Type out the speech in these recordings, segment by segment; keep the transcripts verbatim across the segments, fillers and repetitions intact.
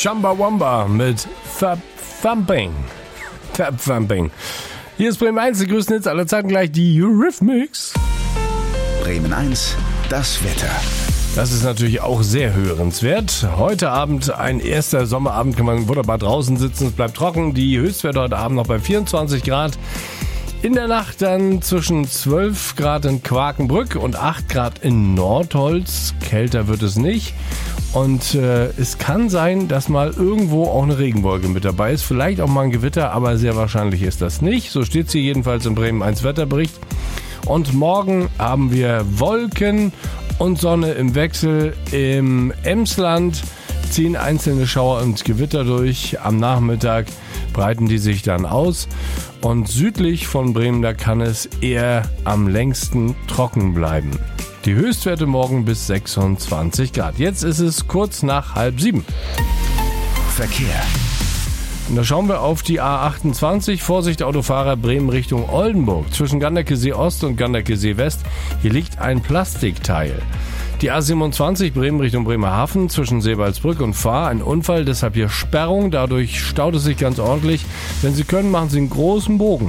Chumbawamba mit Thump Thumping. Thump Thumping. Hier ist Bremen eins, die größten Hits aller Zeiten, gleich die Eurythmics. Bremen eins, das Wetter. Das ist natürlich auch sehr hörenswert. Heute Abend ein erster Sommerabend, kann man wunderbar draußen sitzen, es bleibt trocken. Die Höchstwerte heute Abend noch bei vierundzwanzig Grad. In der Nacht dann zwischen zwölf Grad in Quakenbrück und acht Grad in Nordholz. Kälter wird es nicht. Und äh, es kann sein, dass mal irgendwo auch eine Regenwolke mit dabei ist. Vielleicht auch mal ein Gewitter, aber sehr wahrscheinlich ist das nicht. So steht es hier jedenfalls im Bremen eins Wetterbericht. Und morgen haben wir Wolken und Sonne im Wechsel. Im Emsland ziehen einzelne Schauer und Gewitter durch. Am Nachmittag breiten die sich dann aus. Und südlich von Bremen, da kann es eher am längsten trocken bleiben. Die Höchstwerte morgen bis sechsundzwanzig Grad. Jetzt ist es kurz nach halb sieben. Verkehr. Und da schauen wir auf die A achtundzwanzig. Vorsicht Autofahrer, Bremen Richtung Oldenburg. Zwischen Ganderkesee Ost und Ganderkesee West. Hier liegt ein Plastikteil. Die A siebenundzwanzig Bremen Richtung Bremerhaven zwischen Seewaldsbrück und Fahr. Ein Unfall, deshalb hier Sperrung. Dadurch staut es sich ganz ordentlich. Wenn Sie können, machen Sie einen großen Bogen.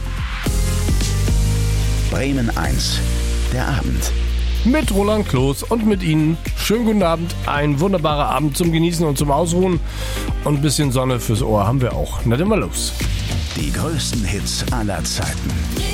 Bremen eins, der Abend. Mit Roland Kloß und mit Ihnen. Schönen guten Abend. Ein wunderbarer Abend zum Genießen und zum Ausruhen. Und ein bisschen Sonne fürs Ohr haben wir auch. Na dann mal los. Die größten Hits aller Zeiten.